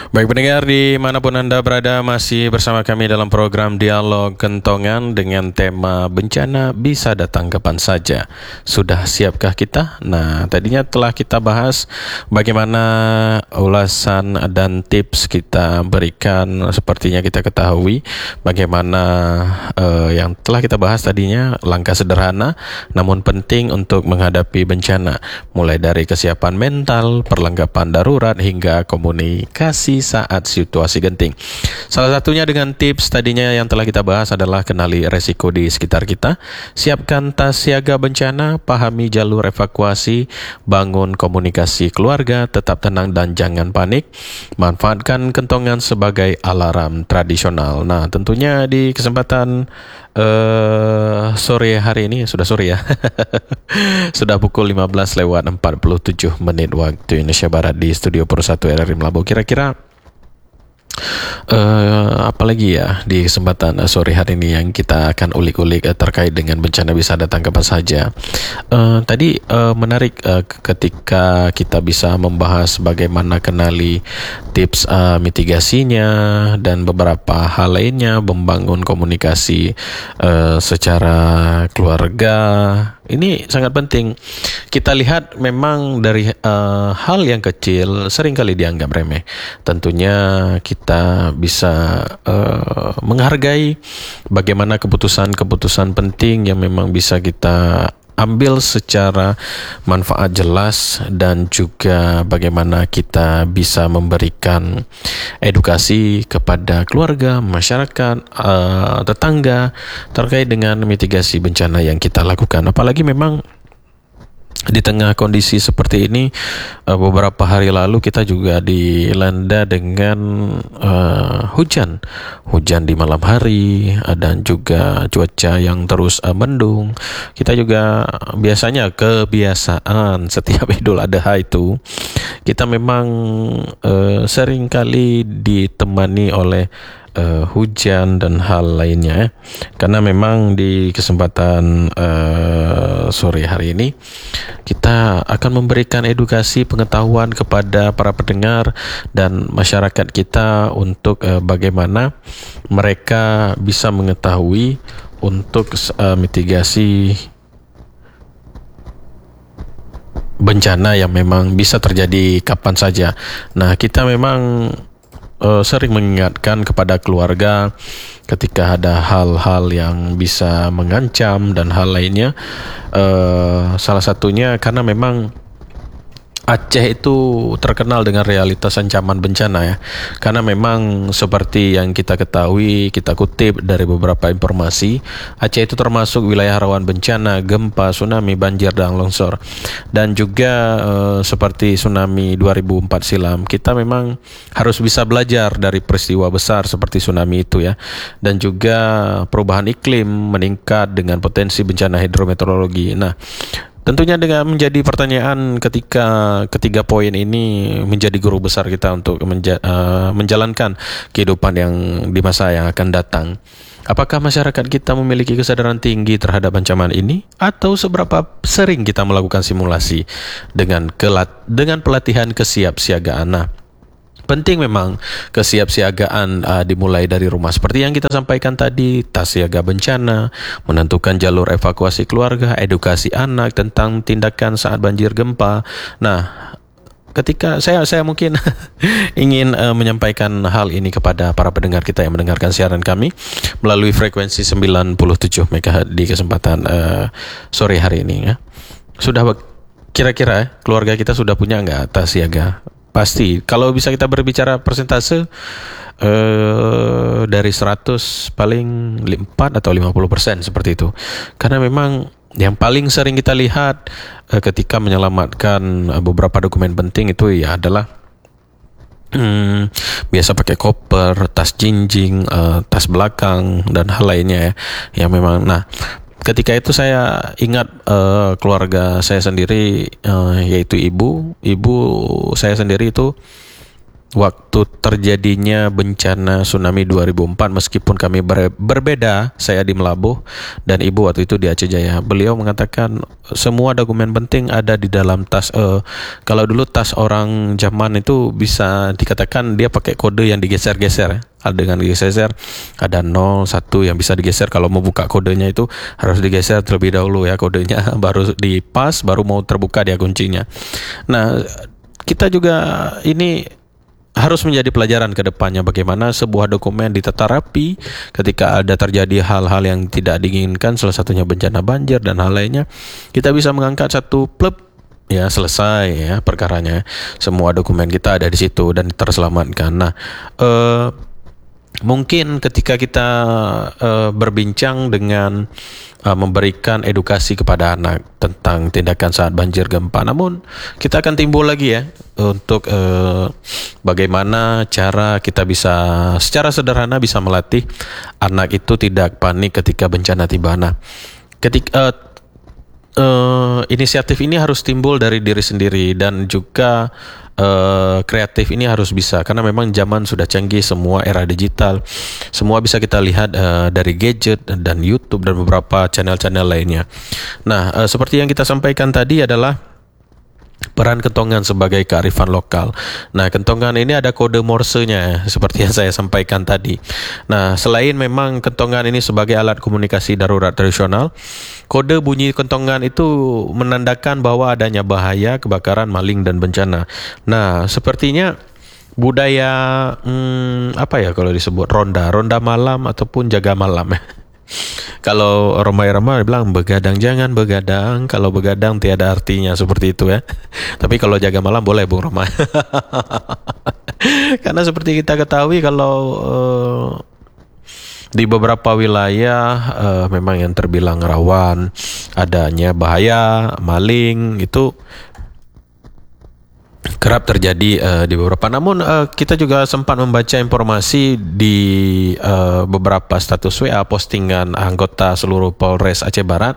Baik pendengar dimanapun Anda berada, masih bersama kami dalam program Dialog Kentongan dengan tema bencana bisa datang kapan saja. Sudah siapkah kita? Nah, tadinya telah kita bahas bagaimana ulasan dan tips kita berikan. Sepertinya kita ketahui bagaimana yang telah kita bahas tadinya, langkah sederhana namun penting untuk menghadapi bencana, mulai dari kesiapan mental, perlengkapan darurat hingga komunikasi saat situasi genting. Salah satunya dengan tips tadinya yang telah kita bahas adalah kenali resiko di sekitar kita, siapkan tas siaga bencana, pahami jalur evakuasi, bangun komunikasi keluarga, tetap tenang dan jangan panik, manfaatkan kentongan sebagai alarm tradisional. Nah, tentunya di kesempatan sore hari ini, sudah sore ya sudah pukul 15:47 waktu Indonesia Barat di studio Pro 1 RRI Melabu. Kira-kira apalagi ya di kesempatan sore hari ini yang kita akan ulik-ulik terkait dengan bencana bisa datang kapan saja. Tadi menarik ketika kita bisa membahas bagaimana kenali tips mitigasinya dan beberapa hal lainnya, membangun komunikasi secara keluarga. Ini sangat penting. Kita lihat memang dari hal yang kecil seringkali dianggap remeh. Tentunya kita bisa menghargai bagaimana keputusan-keputusan penting yang memang bisa kita ambil secara manfaat jelas, dan juga bagaimana kita bisa memberikan edukasi kepada keluarga, masyarakat, tetangga terkait dengan mitigasi bencana yang kita lakukan. Apalagi memang di tengah kondisi seperti ini, beberapa hari lalu kita juga dilanda dengan hujan di malam hari, dan juga cuaca yang terus mendung. Kita juga biasanya kebiasaan setiap Idul Adha itu kita memang sering kali ditemani oleh hujan dan hal lainnya, karena memang di kesempatan sore hari ini kita akan memberikan edukasi pengetahuan kepada para pendengar dan masyarakat kita untuk bagaimana mereka bisa mengetahui untuk mitigasi bencana yang memang bisa terjadi kapan saja. Nah, kita memang sering mengingatkan kepada keluarga ketika ada hal-hal yang bisa mengancam dan hal lainnya. Salah satunya karena memang Aceh itu terkenal dengan realitas ancaman bencana ya. Karena memang seperti yang kita ketahui, kita kutip dari beberapa informasi, Aceh itu termasuk wilayah rawan bencana, gempa, tsunami, banjir dan longsor. Dan juga seperti tsunami 2004 silam, kita memang harus bisa belajar dari peristiwa besar seperti tsunami itu ya. Dan juga perubahan iklim meningkat dengan potensi bencana hidrometeorologi. Nah, tentunya dengan menjadi pertanyaan ketika ketiga poin ini menjadi guru besar kita untuk menjalankan kehidupan yang di masa yang akan datang. Apakah masyarakat kita memiliki kesadaran tinggi terhadap ancaman ini? Atau seberapa sering kita melakukan simulasi dengan pelatihan kesiapsiagaan? Nah, penting memang kesiapsiagaan dimulai dari rumah. Seperti yang kita sampaikan tadi, tas siaga bencana, menentukan jalur evakuasi keluarga, edukasi anak tentang tindakan saat banjir gempa. Nah, ketika saya mungkin ingin menyampaikan hal ini kepada para pendengar kita yang mendengarkan siaran kami melalui frekuensi 97 MHz di kesempatan sore hari ini ya. Sudah kira-kira keluarga kita sudah punya enggak tas siaga? Pasti, kalau bisa kita berbicara persentase dari 100 paling 4 atau 50% seperti itu. Karena memang yang paling sering kita lihat ketika menyelamatkan beberapa dokumen penting itu ya adalah biasa pakai koper, tas jinjing, tas belakang dan hal lainnya ya. Yang memang, nah, ketika itu saya ingat keluarga saya sendiri, yaitu ibu saya sendiri itu waktu terjadinya bencana tsunami 2004, meskipun kami berbeda, saya di Melabuh dan ibu waktu itu di Aceh Jaya. Beliau mengatakan semua dokumen penting ada di dalam tas. Kalau dulu tas orang zaman itu bisa dikatakan dia pakai kode yang digeser-geser. Dengan digeser ada 0, 1 yang bisa digeser. Kalau mau buka kodenya itu harus digeser terlebih dahulu ya kodenya, baru dipas, baru mau terbuka dia kuncinya. Nah, kita juga ini harus menjadi pelajaran ke depannya bagaimana sebuah dokumen ditata rapi ketika ada terjadi hal-hal yang tidak diinginkan, salah satunya bencana banjir dan hal lainnya. Kita bisa mengangkat satu plep, ya selesai ya perkaranya. Semua dokumen kita ada di situ dan terselamatkan. Nah, mungkin ketika kita berbincang dengan memberikan edukasi kepada anak tentang tindakan saat banjir gempa, namun kita akan timbul lagi ya untuk bagaimana cara kita bisa secara sederhana bisa melatih anak itu tidak panik ketika bencana tiba. Nah, ketika inisiatif ini harus timbul dari diri sendiri dan juga kreatif ini harus bisa, karena memang zaman sudah canggih, semua era digital, semua bisa kita lihat dari gadget dan YouTube dan beberapa channel-channel lainnya. Nah, seperti yang kita sampaikan tadi adalah peran kentongan sebagai kearifan lokal. Nah, kentongan ini ada kode morsenya seperti yang saya sampaikan tadi. Nah, selain memang kentongan ini sebagai alat komunikasi darurat tradisional, kode bunyi kentongan itu menandakan bahwa adanya bahaya, kebakaran, maling dan bencana. Nah, sepertinya budaya apa ya kalau disebut ronda malam ataupun jaga malam. Kalau ramai-ramai bilang begadang jangan begadang, kalau begadang tiada artinya, seperti itu ya. Tapi kalau jaga malam boleh Bung Roma. Karena seperti kita ketahui kalau di beberapa wilayah memang yang terbilang rawan adanya bahaya, maling itu kerap terjadi di beberapa. Namun kita juga sempat membaca informasi di beberapa status WA postingan anggota seluruh Polres Aceh Barat.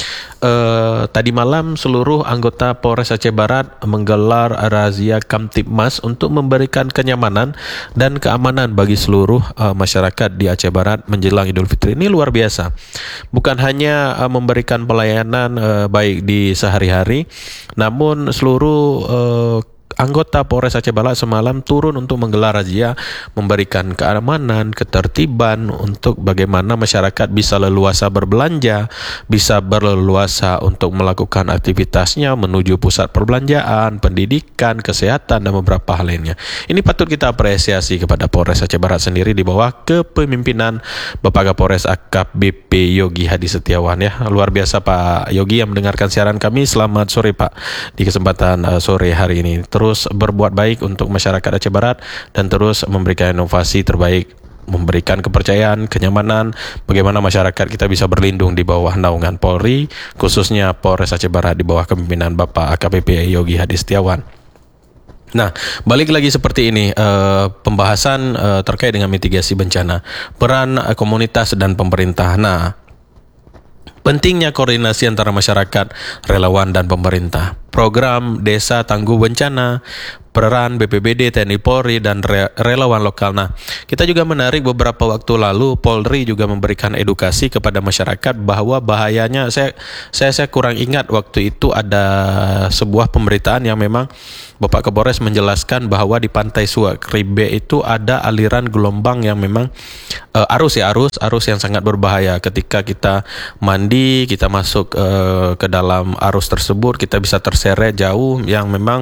Tadi malam seluruh anggota Polres Aceh Barat menggelar razia Kamtibmas untuk memberikan kenyamanan dan keamanan bagi seluruh masyarakat di Aceh Barat menjelang Idul Fitri. Ini luar biasa. Bukan hanya memberikan pelayanan baik di sehari-hari, namun seluruh anggota Polres Aceh Barat semalam turun untuk menggelar razia, memberikan keamanan, ketertiban untuk bagaimana masyarakat bisa leluasa berbelanja, bisa berleluasa untuk melakukan aktivitasnya menuju pusat perbelanjaan, pendidikan, kesehatan dan beberapa hal lainnya. Ini patut kita apresiasi kepada Polres Aceh Barat sendiri di bawah kepemimpinan Bapak Kapolres AKBP Yogi Hadi Setiawan ya. Luar biasa Pak Yogi yang mendengarkan siaran kami. Selamat sore Pak di kesempatan sore hari ini. Terus berbuat baik untuk masyarakat Aceh Barat dan terus memberikan inovasi terbaik, memberikan kepercayaan, kenyamanan, bagaimana masyarakat kita bisa berlindung di bawah naungan Polri, khususnya Polres Aceh Barat di bawah kepemimpinan Bapak AKBP Yogi Hadi Setiawan. Nah, balik lagi seperti ini, pembahasan terkait dengan mitigasi bencana, peran komunitas dan pemerintah. Nah, pentingnya koordinasi antara masyarakat, relawan dan pemerintah. Program Desa Tangguh Bencana, peran BPBD, TNI Polri dan relawan lokal. Nah, kita juga menarik beberapa waktu lalu Polri juga memberikan edukasi kepada masyarakat bahwa bahayanya, saya kurang ingat waktu itu ada sebuah pemberitaan yang memang Bapak Kapolres menjelaskan bahwa di Pantai Suak Ribe itu ada aliran gelombang yang memang arus yang sangat berbahaya. Ketika kita mandi, kita masuk ke dalam arus tersebut, kita bisa terseret jauh yang memang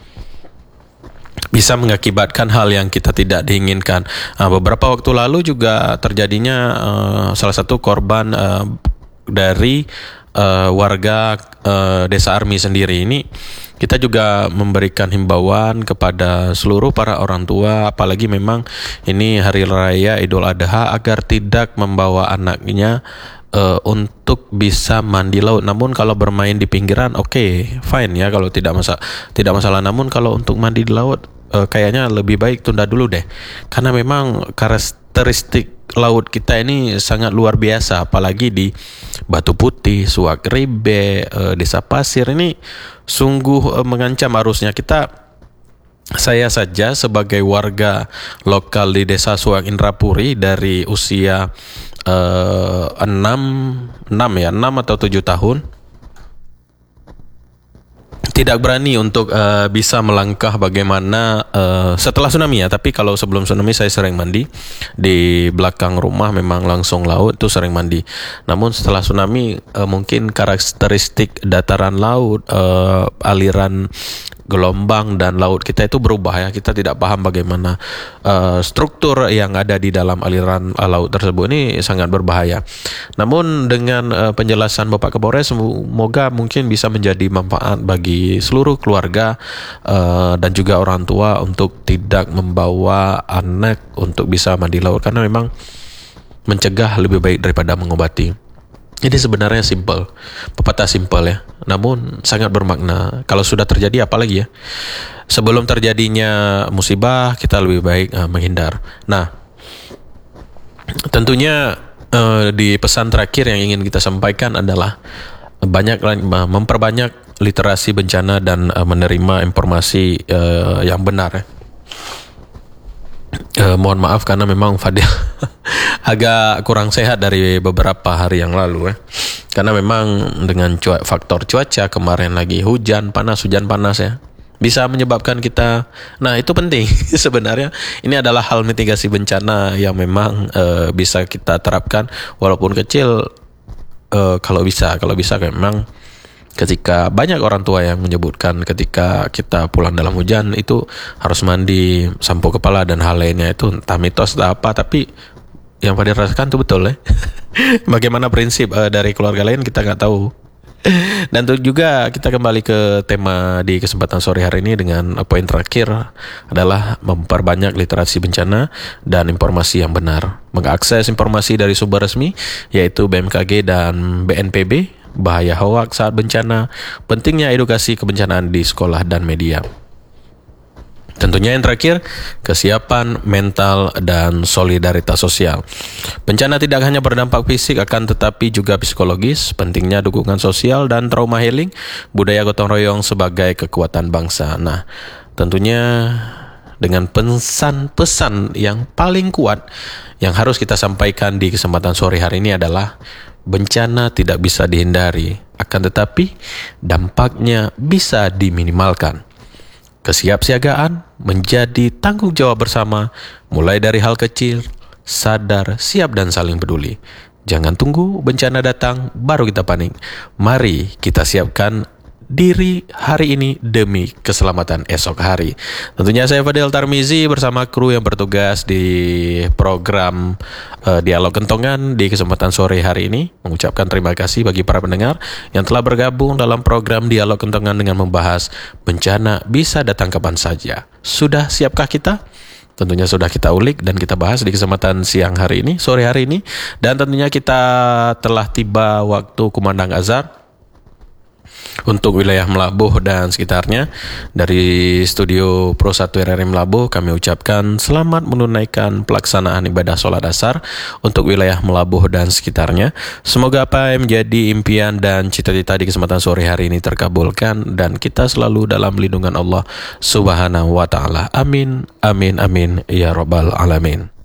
bisa mengakibatkan hal yang kita tidak diinginkan. Beberapa waktu lalu juga terjadinya salah satu korban dari warga Desa Armi sendiri. Ini kita juga memberikan himbauan kepada seluruh para orang tua, apalagi memang ini hari raya Idul Adha, agar tidak membawa anaknya untuk bisa mandi laut. Namun kalau bermain di pinggiran fine ya, kalau tidak masalah. Namun kalau untuk mandi di laut kayaknya lebih baik tunda dulu deh, karena memang karakteristik laut kita ini sangat luar biasa, apalagi di Batu Putih, Suak Ribe, Desa Pasir ini sungguh mengancam arusnya. Kita Saya saja sebagai warga lokal di Desa Suang Indrapuri dari usia 6 atau 7 tahun tidak berani untuk bisa melangkah bagaimana setelah tsunami ya. Tapi kalau sebelum tsunami saya sering mandi di belakang rumah, memang langsung laut, itu sering mandi. Namun setelah tsunami mungkin karakteristik dataran laut, aliran gelombang dan laut kita itu berubah ya. Kita tidak paham bagaimana struktur yang ada di dalam aliran laut tersebut. Ini sangat berbahaya. Namun dengan penjelasan Bapak Kapolres, semoga mungkin bisa menjadi manfaat bagi seluruh keluarga dan juga orang tua untuk tidak membawa anak untuk bisa mandi laut, karena memang mencegah lebih baik daripada mengobati. Jadi sebenarnya simple, pepatah simple ya, namun sangat bermakna. Kalau sudah terjadi apalagi ya. Sebelum terjadinya musibah kita lebih baik menghindar. Nah, tentunya di pesan terakhir yang ingin kita sampaikan adalah memperbanyak literasi bencana dan menerima informasi yang benar ya. Mohon maaf karena memang Fadil agak kurang sehat dari beberapa hari yang lalu ya. Karena memang dengan faktor cuaca kemarin lagi hujan panas ya, bisa menyebabkan kita. Nah, itu penting sebenarnya. Ini adalah hal mitigasi bencana yang memang bisa kita terapkan walaupun kecil. Kalau bisa memang ketika banyak orang tua yang menyebutkan ketika kita pulang dalam hujan itu harus mandi, sampo kepala dan hal lainnya, itu entah mitos atau apa, tapi yang pada rasakan itu betul ya. Bagaimana prinsip dari keluarga lain kita nggak tahu. Dan untuk juga kita kembali ke tema di kesempatan sore hari ini dengan poin terakhir adalah memperbanyak literasi bencana dan informasi yang benar, mengakses informasi dari sumber resmi yaitu BMKG dan BNPB, bahaya hoaks saat bencana, pentingnya edukasi kebencanaan di sekolah dan media. Tentunya yang terakhir, kesiapan mental dan solidaritas sosial. Bencana tidak hanya berdampak fisik akan tetapi juga psikologis, pentingnya dukungan sosial dan trauma healing, budaya gotong royong sebagai kekuatan bangsa. Nah, tentunya dengan pesan-pesan yang paling kuat yang harus kita sampaikan di kesempatan sore hari ini adalah bencana tidak bisa dihindari, akan tetapi dampaknya bisa diminimalkan. Kesiapsiagaan menjadi tanggung jawab bersama, mulai dari hal kecil, sadar, siap dan saling peduli. Jangan tunggu bencana datang baru kita panik. Mari kita siapkan diri hari ini demi keselamatan esok hari. Tentunya saya Fadil Tarmizi bersama kru yang bertugas di program Dialog Kentongan di kesempatan sore hari ini mengucapkan terima kasih bagi para pendengar yang telah bergabung dalam program Dialog Kentongan dengan membahas bencana bisa datang kapan saja. Sudah siapkah kita? Tentunya sudah kita ulik dan kita bahas di kesempatan siang hari ini, sore hari ini. Dan tentunya kita telah tiba waktu kumandang azan untuk wilayah Melabuh dan sekitarnya. Dari studio Pro 1 RRI Melabuh kami ucapkan selamat menunaikan pelaksanaan ibadah sholat asar untuk wilayah Melabuh dan sekitarnya. Semoga apa yang menjadi impian dan cita-cita di kesempatan sore hari ini terkabulkan dan kita selalu dalam lindungan Allah Subhanahu wa ta'ala. Amin, amin, amin, ya Rabbal Alamin.